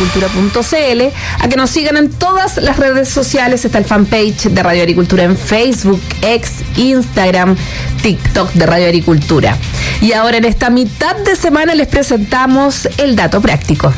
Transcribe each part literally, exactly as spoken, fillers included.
agricultura punto c l, a que nos sigan en todas las redes sociales. Está el fanpage de Radio Agricultura en Facebook, X, Instagram, TikTok de Radio Agricultura. Y ahora en esta mitad de semana les presentamos el dato práctico.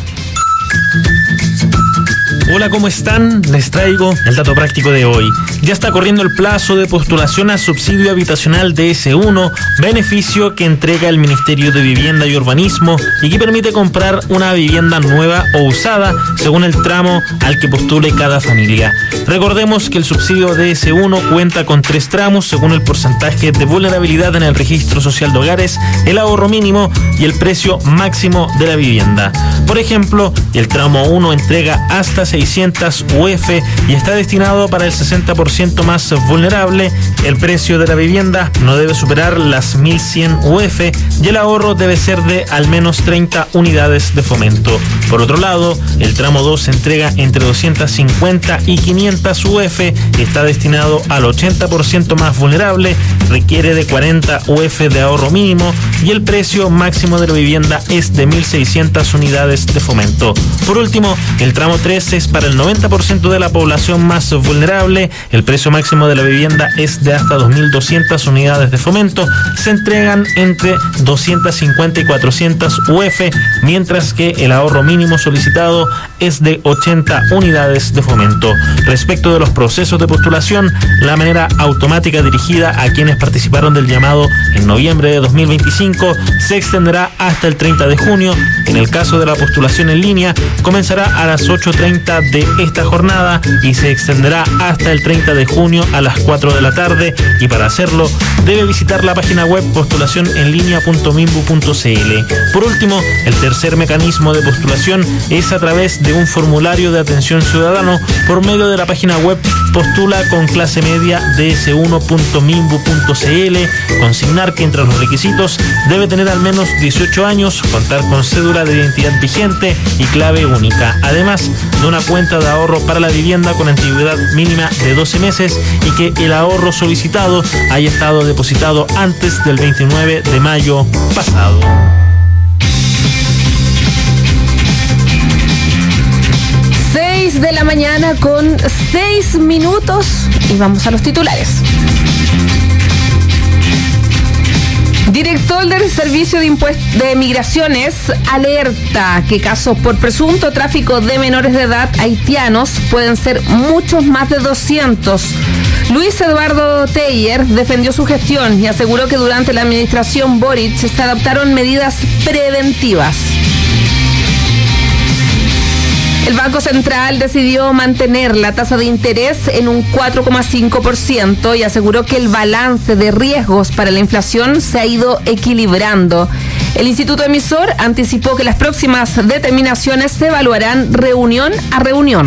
Hola, ¿cómo están? Les traigo el dato práctico de hoy. Ya está corriendo el plazo de postulación a subsidio habitacional D S uno, beneficio que entrega el Ministerio de Vivienda y Urbanismo y que permite comprar una vivienda nueva o usada según el tramo al que postule cada familia. Recordemos que el subsidio D S uno cuenta con tres tramos según el porcentaje de vulnerabilidad en el registro social de hogares, el ahorro mínimo y el precio máximo de la vivienda. Por ejemplo, el tramo uno entrega hasta seiscientas U F y está destinado para el sesenta por ciento más vulnerable. El precio de la vivienda no debe superar las mil cien U F y el ahorro debe ser de al menos treinta unidades de fomento. Por otro lado, el tramo dos entrega entre doscientas cincuenta y quinientas U F y está destinado al ochenta por ciento más vulnerable, requiere de cuarenta U F de ahorro mínimo y el precio máximo de la vivienda es de mil seiscientas unidades de fomento. Por último, el tramo tres es para el noventa por ciento de la población más vulnerable. El precio máximo de la vivienda es de hasta dos mil doscientas unidades de fomento. Se entregan entre doscientas cincuenta y cuatrocientas U F, mientras que el ahorro mínimo solicitado es de ochenta unidades de fomento. Respecto de los procesos de postulación, la manera automática dirigida a quienes participaron del llamado en noviembre de dos mil veinticinco se extenderá hasta el treinta de junio. En el caso de la postulación en línea, comenzará a las ocho treinta de esta jornada y se extenderá hasta el treinta de junio a las cuatro de la tarde, y para hacerlo debe visitar la página web postulación en línea punto minbu punto c l. Por último, el tercer mecanismo de postulación es a través de un formulario de atención ciudadano por medio de la página web postula con clase media d s uno punto minbu punto c l. Consignar que entre los requisitos debe tener al menos dieciocho años, contar con cédula de identidad vigente y clave única, además de una cuenta de ahorro para la vivienda con antigüedad mínima de doce meses y que el ahorro solicitado haya estado depositado antes del veintinueve de mayo pasado. seis de la mañana con seis minutos y vamos a los titulares. Director del Servicio de, Impuest- de Migraciones alerta que casos por presunto tráfico de menores de edad haitianos pueden ser muchos más de doscientos. Luis Eduardo Teyer defendió su gestión y aseguró que durante la administración Boric se adoptaron medidas preventivas. El Banco Central decidió mantener la tasa de interés en un cuatro coma cinco por ciento y aseguró que el balance de riesgos para la inflación se ha ido equilibrando. El Instituto Emisor anticipó que las próximas determinaciones se evaluarán reunión a reunión.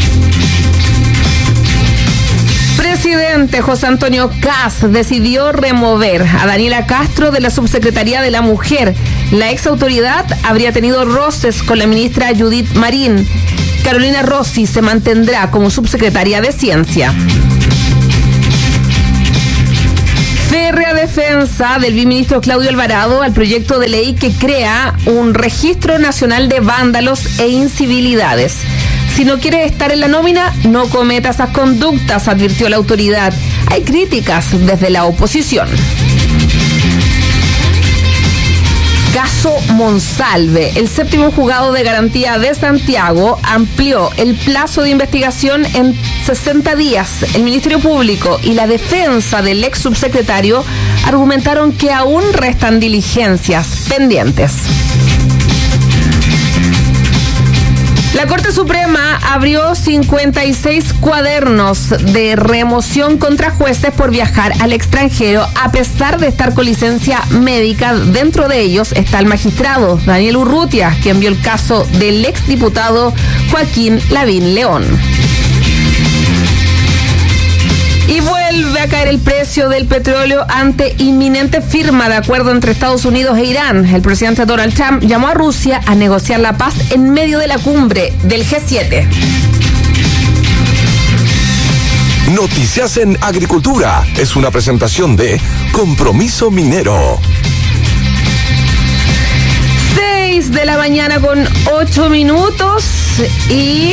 Presidente José Antonio Kast decidió remover a Daniela Castro de la Subsecretaría de la Mujer. La ex autoridad habría tenido roces con la ministra Judith Marín. Carolina Rossi se mantendrá como subsecretaria de Ciencia. Férrea defensa del viceministro Claudio Alvarado al proyecto de ley que crea un registro nacional de vándalos e incivilidades. Si no quieres estar en la nómina, no cometa esas conductas, advirtió la autoridad. Hay críticas desde la oposición. Caso Monsalve. El séptimo juzgado de garantía de Santiago amplió el plazo de investigación en sesenta días. El Ministerio Público y la defensa del ex subsecretario argumentaron que aún restan diligencias pendientes. La Corte Suprema abrió cincuenta y seis cuadernos de remoción contra jueces por viajar al extranjero a pesar de estar con licencia médica. Dentro de ellos está el magistrado Daniel Urrutia, quien vio el caso del exdiputado Joaquín Lavín León. Y vuelve a caer el precio del petróleo ante inminente firma de acuerdo entre Estados Unidos e Irán. El presidente Donald Trump llamó a Rusia a negociar la paz en medio de la cumbre del G siete. Noticias en Agricultura es una presentación de Compromiso Minero. seis de la mañana con ocho minutos y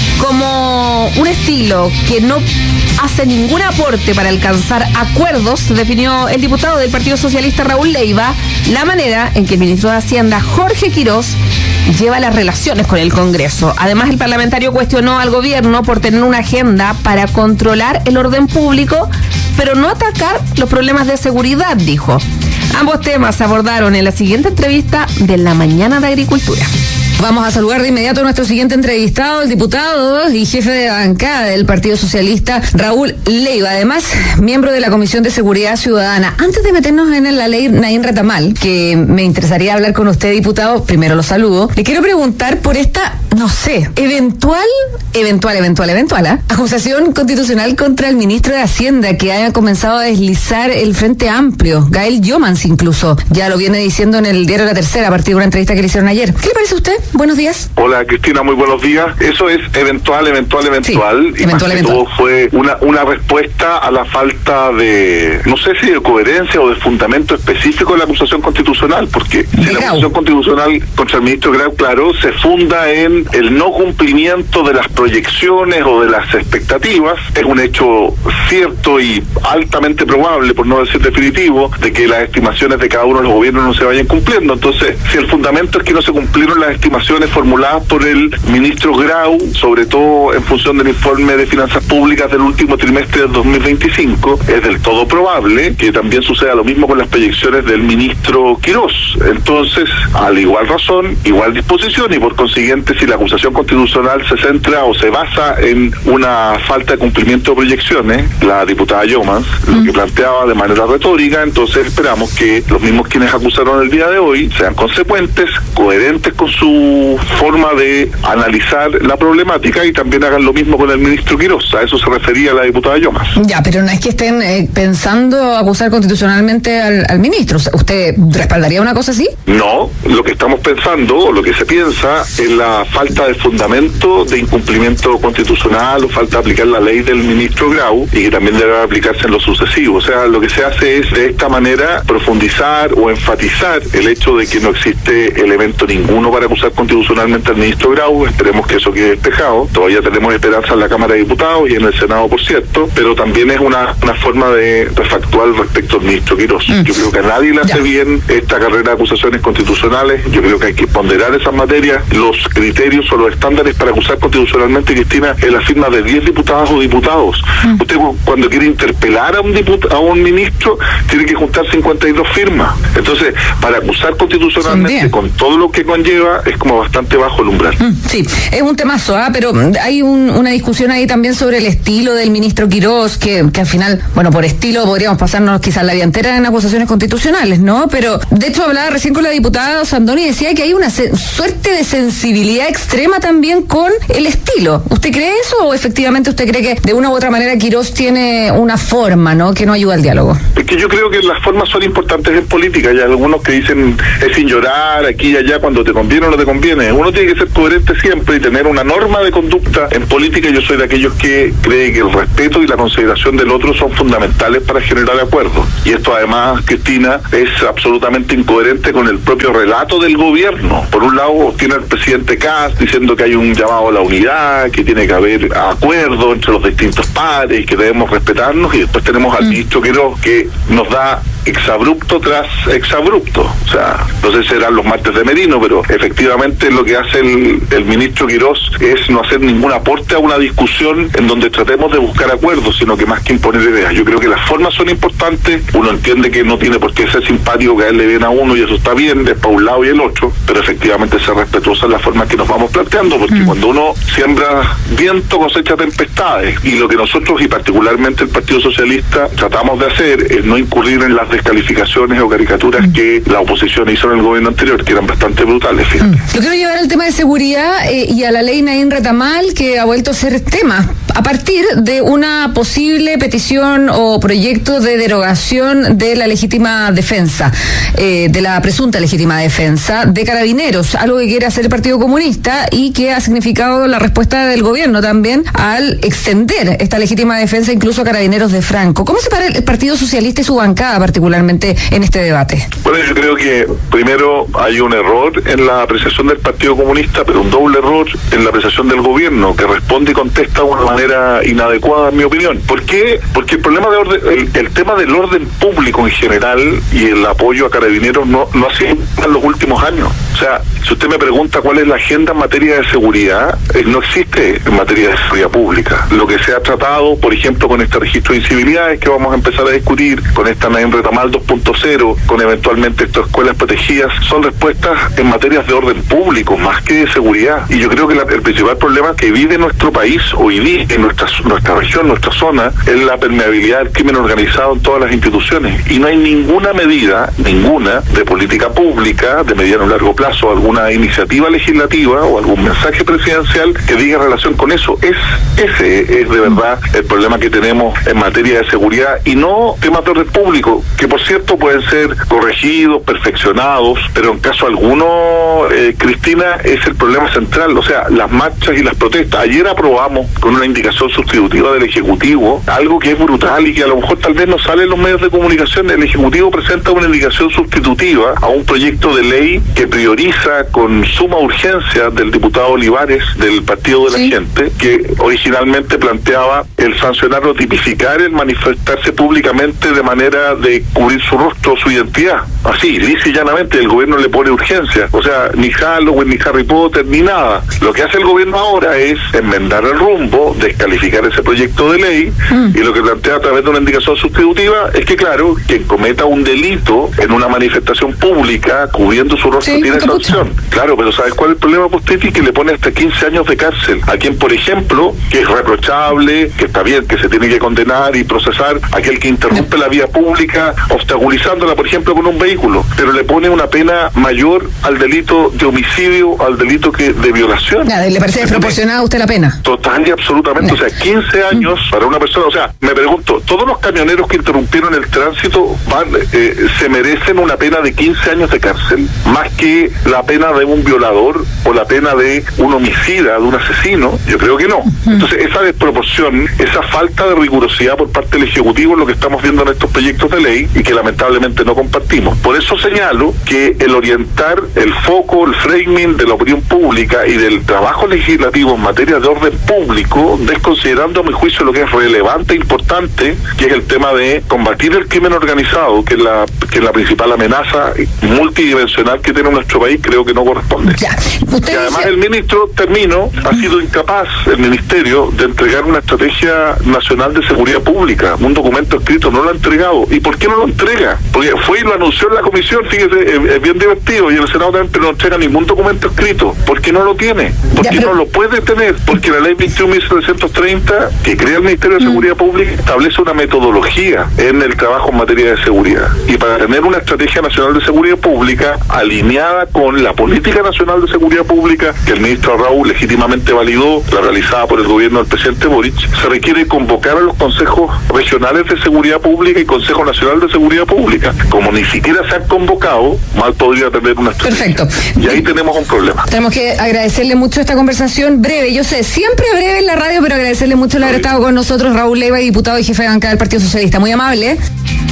como un estilo que no hace ningún aporte para alcanzar acuerdos, definió el diputado del Partido Socialista Raúl Leiva la manera en que el ministro de Hacienda Jorge Quirós lleva las relaciones con el Congreso. Además, el parlamentario cuestionó al gobierno por tener una agenda para controlar el orden público, pero no atacar los problemas de seguridad, dijo. Ambos temas se abordaron en la siguiente entrevista de La Mañana de Agricultura. Vamos a saludar de inmediato a nuestro siguiente entrevistado, el diputado y jefe de bancada del Partido Socialista, Raúl Leiva, además miembro de la Comisión de Seguridad Ciudadana. Antes de meternos en la ley Naín Retamal, que me interesaría hablar con usted, diputado, primero lo saludo, le quiero preguntar por esta, no sé, eventual, eventual, eventual, eventual, ¿eh? acusación constitucional contra el ministro de Hacienda, que haya comenzado a deslizar el Frente Amplio, Gael Jomans incluso, ya lo viene diciendo en el diario La Tercera a partir de una entrevista que le hicieron ayer. ¿Qué le parece a usted? Buenos días. Hola, Cristina, muy buenos días. Eso es eventual, eventual, eventual. Sí, y eventual, más que eventual. todo fue una, una respuesta a la falta de, no sé si de coherencia o de fundamento específico de la acusación constitucional, porque si la acusación constitucional contra el ministro Grau, claro, se funda en el no cumplimiento de las proyecciones o de las expectativas, es un hecho cierto y altamente probable, por no decir definitivo, de que las estimaciones de cada uno de los gobiernos no se vayan cumpliendo. Entonces, si el fundamento es que no se cumplieron las estimaciones formuladas por el ministro Grau, sobre todo en función del informe de finanzas públicas del último trimestre del dos mil veinticinco, es del todo probable que también suceda lo mismo con las proyecciones del ministro Quirós. Entonces, a la igual razón, igual disposición, y por consiguiente, si la acusación constitucional se centra o se basa en una falta de cumplimiento de proyecciones, la diputada Jomans lo que planteaba de manera retórica, entonces esperamos que los mismos quienes acusaron el día de hoy sean consecuentes, coherentes con su forma de analizar la problemática y también hagan lo mismo con el ministro Quirós. A eso se refería la diputada Jomans. Ya, pero no es que estén eh, pensando acusar constitucionalmente al, al ministro. ¿Usted respaldaría una cosa así? No, lo que estamos pensando, o lo que se piensa, es la falta de fundamento de incumplimiento constitucional o falta de aplicar la ley del ministro Grau y que también debe aplicarse en lo sucesivo. O sea, lo que se hace es de esta manera profundizar o enfatizar el hecho de que no existe elemento ninguno para acusar constitucionalmente al ministro Grau. Esperemos que eso quede despejado. Todavía tenemos esperanza en la Cámara de Diputados y en el Senado, por cierto, pero también es una, una forma de refactual respecto al ministro Quirós. Mm. Yo creo que a nadie le hace ya. bien esta carrera de acusaciones constitucionales. Yo creo que hay que ponderar esas materias. Los criterios o los estándares para acusar constitucionalmente, Cristina, es la firma de diez diputadas o diputados. Mm. Usted cuando quiere interpelar a un diput- a un ministro, tiene que juntar cincuenta y dos firmas. Entonces, para acusar constitucionalmente con todo lo que conlleva, es como bastante bajo el umbral. Mm, sí, es un temazo, ¿ah? Pero hay un, una discusión ahí también sobre el estilo del ministro Quirós, que, que al final, bueno, por estilo podríamos pasarnos quizás la vida entera en acusaciones constitucionales, ¿no? Pero de hecho hablaba recién con la diputada Sandoni y decía que hay una se- suerte de sensibilidad extrema también con el estilo. ¿Usted cree eso o efectivamente usted cree que de una u otra manera Quirós tiene una forma, ¿no?, que no ayuda al diálogo? Es que yo creo que las formas son importantes en política. Hay algunos que dicen es sin llorar, aquí y allá, cuando te conviene o no te conviene. Uno tiene que ser coherente siempre y tener una norma de conducta en política. Yo soy de aquellos que cree que el respeto y la consideración del otro son fundamentales para generar acuerdos. Y esto además, Cristina, es absolutamente incoherente con el propio relato del gobierno. Por un lado tiene el presidente Kast diciendo que hay un llamado a la unidad, que tiene que haber acuerdo entre los distintos pares y que debemos respetarnos, y después tenemos al mm. ministro Quirós que nos da exabrupto tras exabrupto. O sea, no sé si serán los martes de Merino, pero efectivamente lo que hace el, el ministro Quirós es no hacer ningún aporte a una discusión en donde tratemos de buscar acuerdos, sino que más que imponer ideas. Yo creo que las formas son importantes. Uno entiende que no tiene por qué ser simpático, caerle bien a uno, y eso está bien, es para un lado y el otro, pero efectivamente ser respetuosa en la forma que nos vamos planteando, porque mm. cuando uno siembra viento cosecha tempestades, y lo que nosotros, y particularmente el Partido Socialista, tratamos de hacer es no incurrir en las descalificaciones o caricaturas mm. que la oposición hizo en el gobierno anterior, que eran bastante brutales, fíjate. Mm. Yo quiero llevar el tema de seguridad eh, y a la ley Naín Retamal, que ha vuelto a ser tema a partir de una posible petición o proyecto de derogación de la legítima defensa, eh, de la presunta legítima defensa de Carabineros, algo que quiere hacer el Partido Comunista y que ha significado la respuesta del gobierno también al extender esta legítima defensa incluso a Carabineros de Franco. ¿Cómo se para el Partido Socialista y su bancada particular particularmente en este debate? Bueno, yo creo que primero hay un error en la apreciación del Partido Comunista, pero un doble error en la apreciación del gobierno, que responde y contesta de una manera inadecuada, en mi opinión. ¿Por qué? Porque el problema de orden, el, el tema del orden público en general y el apoyo a Carabineros no, no ha sido en los últimos años. O sea, si usted me pregunta cuál es la agenda en materia de seguridad, eh, no existe en materia de seguridad pública. Lo que se ha tratado, por ejemplo, con este registro de incivilidades que vamos a empezar a discutir, con esta Naim Retamal dos punto cero, con eventualmente estas escuelas protegidas, son respuestas en materias de orden público, más que de seguridad. Y yo creo que la, el principal problema que vive nuestro país hoy día, en nuestra, nuestra región, nuestra zona, es la permeabilidad del crimen organizado en todas las instituciones. Y no hay ninguna medida, ninguna, de política pública, de mediano o largo plazo, alguna iniciativa legislativa o algún mensaje presidencial que diga relación con eso. Es ese es de verdad el problema que tenemos en materia de seguridad y no temas de orden público, que por cierto pueden ser corregidos, perfeccionados, pero en caso alguno, eh, Cristina, es el problema central. O sea, las marchas y las protestas. Ayer aprobamos con una indicación sustitutiva del Ejecutivo algo que es brutal y que a lo mejor tal vez no sale en los medios de comunicación. El Ejecutivo presenta una indicación sustitutiva a un proyecto de ley que prioriza con suma urgencia del diputado Olivares del Partido de la sí. Gente, que originalmente planteaba el sancionar o tipificar el manifestarse públicamente de manera de cubrir su rostro, su identidad. Así, lisa y llanamente, el gobierno le pone urgencia. O sea, ni Halloween, ni Harry Potter, ni nada. Lo que hace el gobierno ahora es enmendar el rumbo, descalificar ese proyecto de ley, mm. y lo que plantea a través de una indicación sustitutiva es que, claro, quien cometa un delito en una manifestación pública, cubriendo su rostro, sí, tiene sanción. Claro, pero ¿sabes cuál es el problema, Postetti? Que le pone hasta quince años de cárcel a quien, por ejemplo, que es reprochable, que está bien, que se tiene que condenar y procesar aquel que interrumpe la vía pública, obstaculizándola, por ejemplo, con un vehículo, pero le pone una pena mayor al delito de homicidio, al delito que de violación. Nada, ¿le parece desproporcionada a usted la pena? Total y absolutamente. Nada. O sea, quince años para una persona. O sea, me pregunto, ¿todos los camioneros que interrumpieron el tránsito van, eh, se merecen una pena de quince años de cárcel más que la pena de un violador o la pena de un homicida, de un asesino? Yo creo que no. Entonces, esa desproporción, esa falta de rigurosidad por parte del Ejecutivo es lo que estamos viendo en estos proyectos de ley y que lamentablemente no compartimos. Por eso señalo que el orientar el foco, el framing de la opinión pública y del trabajo legislativo en materia de orden público, desconsiderando a mi juicio lo que es relevante e importante, que es el tema de combatir el crimen organizado, que es la, que es la principal amenaza multidimensional que tiene nuestro país, creo que no corresponde. Ya. Y además dice... el ministro, termino, ha sido incapaz, el ministerio, de entregar una estrategia nacional de seguridad pública, un documento escrito, no lo ha entregado. ¿Y por qué no lo entrega? Porque fue y lo anunció en la comisión, fíjese, es, es bien divertido, y en el Senado también, pero no entrega ningún documento escrito. ¿Por qué no lo tiene? Porque ya, pero... no lo puede tener, porque la ley veintiún mil setecientos treinta, que crea el Ministerio de Seguridad mm. Pública, establece una metodología en el trabajo en materia de seguridad. Y para tener una estrategia nacional de seguridad pública alineada con la política nacional de seguridad pública, que el ministro Raúl legítimamente validó, la realizada por el gobierno del presidente Boric, se requiere convocar a los consejos regionales de seguridad pública y Consejo Nacional de Seguridad Pública. Como ni siquiera se han convocado, mal podría tener una estrategia. Perfecto. Y ahí tenemos un problema. Tenemos que agradecerle mucho esta conversación breve. Yo sé, siempre breve en la radio, pero agradecerle mucho el haber sí. estado con nosotros, Raúl Leiva, diputado y jefe de bancada del Partido Socialista. Muy amable. ¿eh?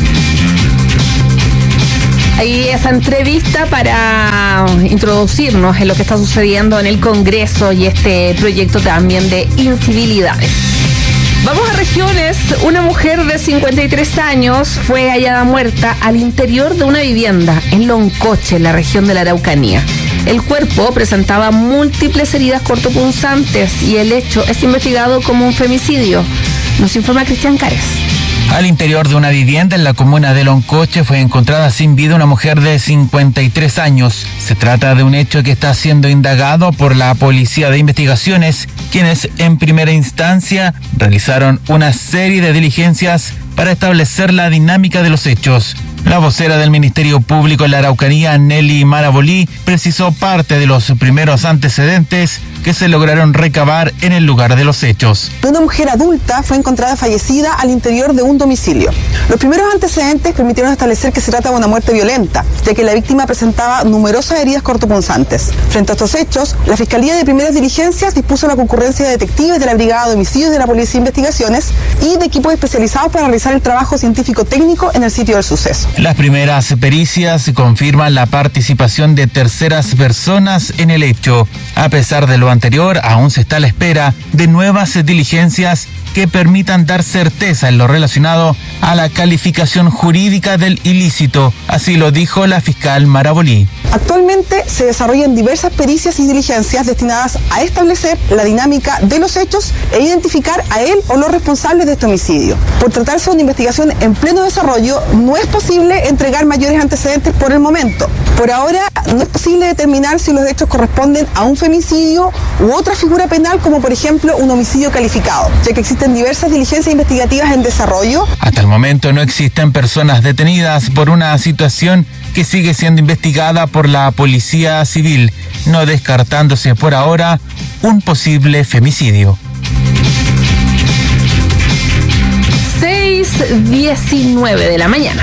Ahí esa entrevista para introducirnos en lo que está sucediendo en el Congreso y este proyecto también de incivilidades. Vamos a regiones. Una mujer de cincuenta y tres años fue hallada muerta al interior de una vivienda en Loncoche, en la región de la Araucanía. El cuerpo presentaba múltiples heridas cortopunzantes y el hecho es investigado como un femicidio. Nos informa Cristian Cares. Al interior de una vivienda en la comuna de Loncoche fue encontrada sin vida una mujer de cincuenta y tres años. Se trata de un hecho que está siendo indagado por la Policía de Investigaciones, quienes en primera instancia realizaron una serie de diligencias para establecer la dinámica de los hechos. La vocera del Ministerio Público en la Araucanía, Nelly Marabolí, precisó parte de los primeros antecedentes que se lograron recabar en el lugar de los hechos. Una mujer adulta fue encontrada fallecida al interior de un domicilio. Los primeros antecedentes permitieron establecer que se trata de una muerte violenta, ya que la víctima presentaba numerosas heridas cortopunzantes. Frente a estos hechos, la Fiscalía de Primeras Diligencias dispuso la concurrencia de detectives de la Brigada de Homicidios de la Policía de Investigaciones y de equipos especializados para realizar el trabajo científico-técnico en el sitio del suceso. Las primeras pericias confirman la participación de terceras personas en el hecho. A pesar de lo anterior, aún se está a la espera de nuevas diligencias que permitan dar certeza en lo relacionado a la calificación jurídica del ilícito. Así lo dijo la fiscal Marabolí. Actualmente se desarrollan diversas pericias y diligencias destinadas a establecer la dinámica de los hechos e identificar a él o los responsables de este homicidio. Por tratarse de una investigación en pleno desarrollo, no es posible entregar mayores antecedentes por el momento. Por ahora, no es posible determinar si los hechos corresponden a un femicidio u otra figura penal, como por ejemplo un homicidio calificado, ya que existen diversas diligencias investigativas en desarrollo. Hasta el momento no existen personas detenidas por una situación que sigue siendo investigada por la Policía Civil, no descartándose por ahora un posible femicidio. seis diecinueve de la mañana.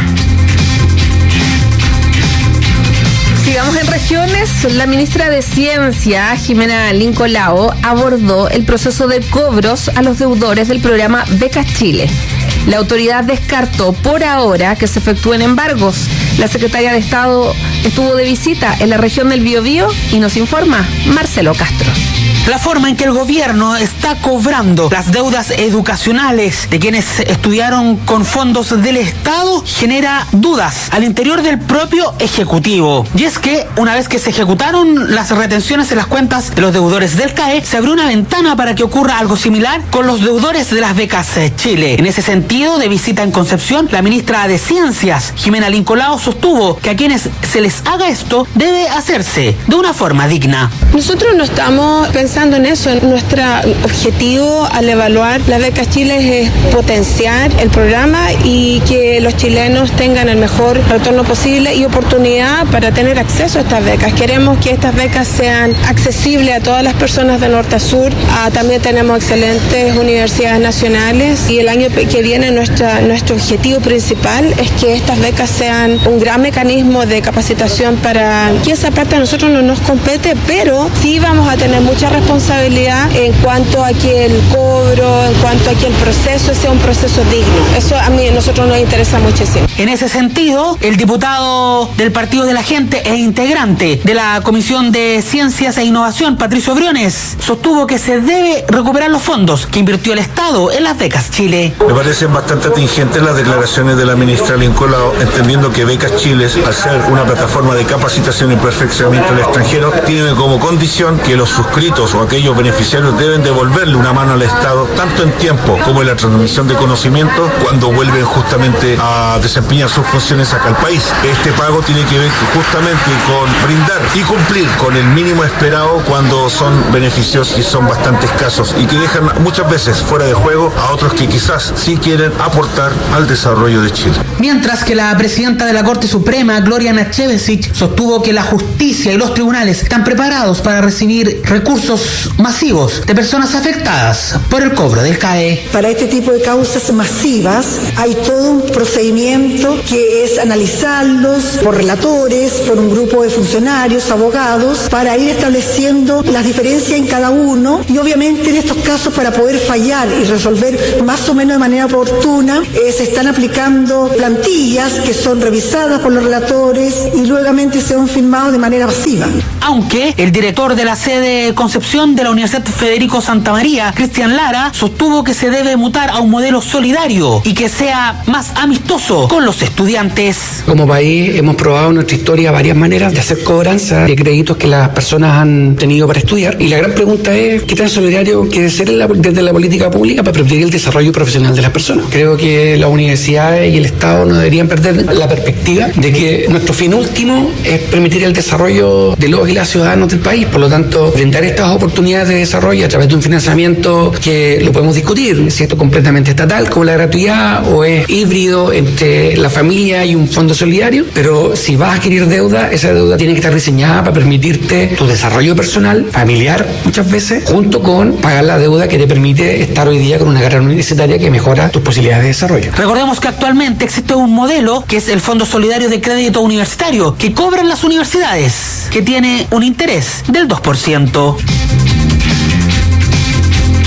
Sigamos en regiones. La ministra de Ciencia, Jimena Lincolao, abordó el proceso de cobros a los deudores del programa Becas Chile. La autoridad descartó por ahora que se efectúen embargos. La secretaria de Estado estuvo de visita en la región del Biobío y nos informa Marcelo Castro. La forma en que el gobierno está cobrando las deudas educacionales de quienes estudiaron con fondos del Estado genera dudas al interior del propio Ejecutivo. Y es que una vez que se ejecutaron las retenciones en las cuentas de los deudores del C A E, se abrió una ventana para que ocurra algo similar con los deudores de las becas Chile. En ese sentido, de visita en Concepción, la ministra de Ciencias, Jimena Lincolao, sostuvo que a quienes se les haga esto debe hacerse de una forma digna. Nosotros no estamos pensando Pensando en eso, nuestro objetivo al evaluar las becas Chile es potenciar el programa y que los chilenos tengan el mejor retorno posible y oportunidad para tener acceso a estas becas. Queremos que estas becas sean accesibles a todas las personas de norte a sur. Ah, también tenemos excelentes universidades nacionales y el año que viene nuestra, nuestro objetivo principal es que estas becas sean un gran mecanismo de capacitación para que esa parte a nosotros no nos compete, pero sí vamos a tener mucha responsabilidad responsabilidad en cuanto a que el cobro, en cuanto a que el proceso sea un proceso digno. Eso a mí, a nosotros nos interesa muchísimo. En ese sentido, el diputado del Partido de la Gente e integrante de la Comisión de Ciencias e Innovación, Patricio Briones, sostuvo que se debe recuperar los fondos que invirtió el Estado en las becas Chile. Me parecen bastante atingentes las declaraciones de la ministra Lincolao, entendiendo que Becas Chile, al ser una plataforma de capacitación y perfeccionamiento del extranjero, tiene como condición que los suscritos o aquellos beneficiarios deben devolverle una mano al Estado, tanto en tiempo como en la transmisión de conocimiento, cuando vuelven justamente a desempeñar sus funciones acá al país. Este pago tiene que ver justamente con brindar y cumplir con el mínimo esperado cuando son beneficios que son bastante escasos y que dejan muchas veces fuera de juego a otros que quizás sí quieren aportar al desarrollo de Chile. Mientras que la presidenta de la Corte Suprema, Gloria Nachevesich, sostuvo que la justicia y los tribunales están preparados para recibir recursos masivos de personas afectadas por el cobro del C A E. Para este tipo de causas masivas hay todo un procedimiento que es analizarlos por relatores, por un grupo de funcionarios, abogados, para ir estableciendo las diferencias en cada uno y obviamente en estos casos para poder fallar y resolver más o menos de manera oportuna, eh, se están aplicando plantillas que son revisadas por los relatores y luego se han firmado de manera pasiva. Aunque el director de la sede Concepción de la Universidad Federico Santa María, Cristian Lara, sostuvo que se debe mutar a un modelo solidario y que sea más amistoso con los estudiantes. Como país hemos probado en nuestra historia varias maneras de hacer cobranza de créditos que las personas han tenido para estudiar y la gran pregunta es qué tan solidario quiere ser la, desde la política pública para permitir el desarrollo profesional de las personas. Creo que las universidades y el Estado no deberían perder la perspectiva de que nuestro fin último es permitir el desarrollo de los y las ciudadanos del país. Por lo tanto, brindar estas oportunidades de desarrollo a través de un financiamiento que lo podemos discutir, si esto es completamente estatal como la gratuidad o es híbrido entre la familia y un fondo solidario, pero si vas a adquirir deuda, esa deuda tiene que estar diseñada para permitirte tu desarrollo personal, familiar muchas veces, junto con pagar la deuda que te permite estar hoy día con una carrera universitaria que mejora tus posibilidades de desarrollo. Recordemos que actualmente existe un modelo que es el Fondo Solidario de Crédito Universitario que cobran las universidades, que tiene un interés del dos por ciento.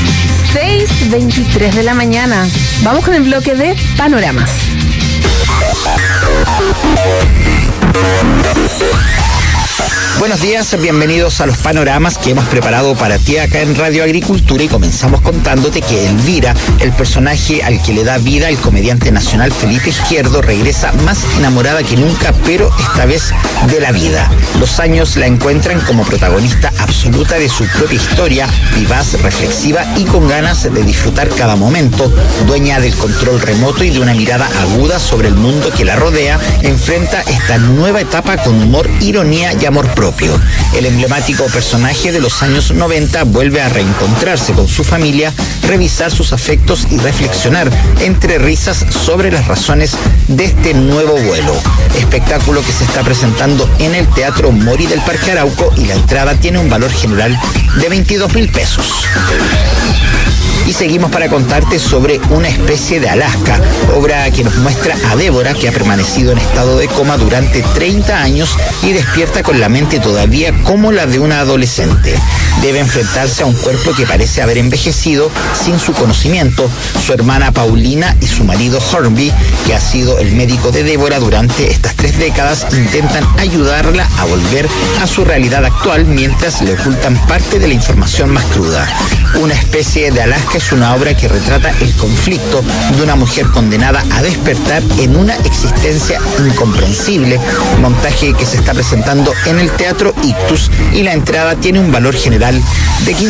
seis veintitrés de la mañana. Vamos con el bloque de panoramas. Buenos días, bienvenidos a los panoramas que hemos preparado para ti acá en Radio Agricultura, y comenzamos contándote que Elvira, el personaje al que le da vida el comediante nacional Felipe Izquierdo, regresa más enamorada que nunca, pero esta vez de la vida. Los años la encuentran como protagonista absoluta de su propia historia, vivaz, reflexiva y con ganas de disfrutar cada momento, dueña del control remoto y de una mirada aguda sobre el mundo que la rodea. Enfrenta esta nueva etapa con humor, ironía y amor propio. El emblemático personaje de los años noventa vuelve a reencontrarse con su familia, revisar sus afectos y reflexionar entre risas sobre las razones de este nuevo vuelo. Espectáculo que se está presentando en el Teatro Mori del Parque Arauco, y la entrada tiene un valor general de veintidós mil pesos. Y seguimos para contarte sobre Una especie de Alaska, obra que nos muestra a Débora, que ha permanecido en estado de coma durante treinta años y despierta con la mente todavía como la de una adolescente. Debe enfrentarse a un cuerpo que parece haber envejecido sin su conocimiento. Su hermana Paulina y su marido Hornby, que ha sido el médico de Débora durante estas tres décadas, intentan ayudarla a volver a su realidad actual mientras le ocultan parte de la información más cruda. Una especie de Alaska es una obra que retrata el conflicto de una mujer condenada a despertar en una existencia incomprensible, montaje que se está presentando en el Teatro Ictus, y la entrada tiene un valor general de quince